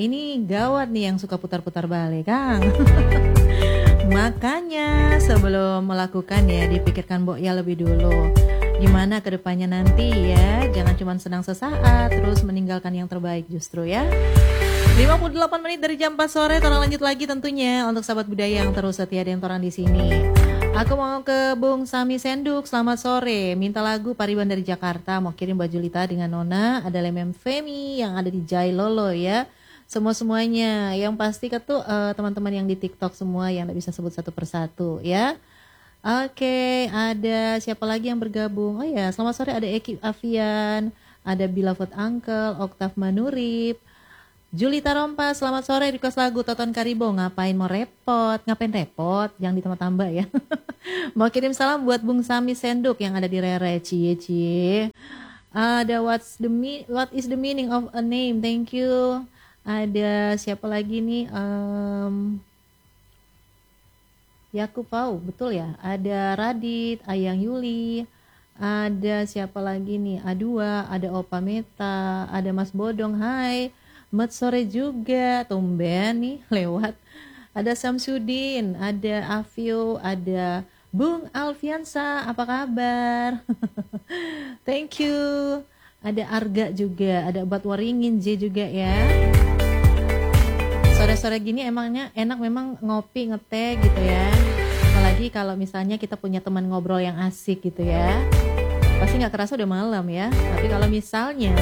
ini gawat nih yang suka putar-putar balik, Kang. Makanya sebelum melakukan ya dipikirkan Mbok ya lebih dulu. Gimana kedepannya nanti ya, jangan cuma senang sesaat terus meninggalkan yang terbaik justru ya. 58 menit dari jam 4 sore, tolong lanjut lagi tentunya untuk sahabat budaya yang terus setia dengan orang di sini. Aku mau ke Bung Sami Senduk, selamat sore. Minta lagu Pariban dari Jakarta, mau kirim baju Lita dengan Nona, ada Lemem Femi yang ada di Jailolo ya. Semuanya, yang pasti tuh teman-teman yang di TikTok semua yang tidak bisa sebut satu persatu ya. Oke, ada siapa lagi yang bergabung? Oh ya, selamat sore ada Eki Avian, ada Beloved Uncle, Oktav Manurip, Julita Rompa, selamat sore, request lagu Toton Karibo, ngapain repot, jangan ditambah-tambah ya. Mau kirim salam buat Bung Sami Senduk yang ada di Rere, cie. Ada what is the meaning of a name, thank you. Ada siapa lagi nih, Yakub Pau, betul ya, ada Radit, Ayang Yuli, ada siapa lagi nih, A2, ada Opa Meta, ada Mas Bodong, hai. Mat sore juga, tumben nih lewat. Ada Samsudin, ada Afio, ada Bung Alfiansa, apa kabar? Thank you. Ada Arga juga, ada Obat Waringin J juga ya. Sore-sore gini emangnya enak memang ngopi, ngeteh gitu ya. Apalagi kalau misalnya kita punya teman ngobrol yang asik gitu ya. Pasti gak kerasa udah malam ya. Tapi kalau misalnya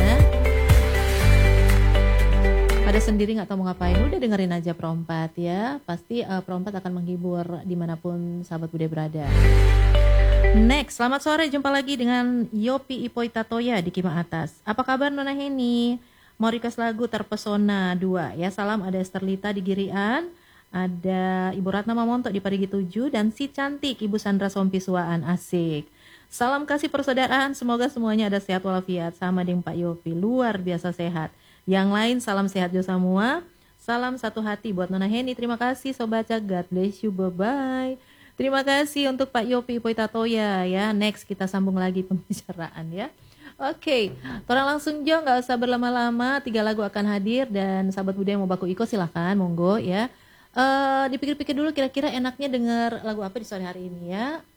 pada sendiri nggak tahu mau ngapain, udah dengerin aja Perompat ya, pasti Perompat akan menghibur dimanapun sahabat budaya berada. Next, selamat sore, jumpa lagi dengan Yopi Ipoi Tatoya di Kima Atas. Apa kabar Nona Heni? Mau request lagu Terpesona 2 ya. Salam, ada Esther Lita di Girian, ada Ibu Ratna Mamonto di Parigi 7, dan si cantik Ibu Sandra Sompisuaan, asik. Salam kasih persaudaraan, semoga semuanya ada sehat walafiat, sama dengan Pak Yopi, luar biasa sehat. Yang lain salam sehat juga semua. Salam satu hati buat Nona Heni. Terima kasih Sobat God bless you, bye-bye. Terima kasih untuk Pak Yopi Ipoi Tatoya ya. Next kita sambung lagi pembicaraan ya. Oke, orang langsung jo, nggak usah berlama-lama. 3 lagu akan hadir dan sahabat budaya mau baku iko silahkan, monggo ya. Dipikir-pikir dulu kira-kira enaknya dengar lagu apa di sore hari ini ya.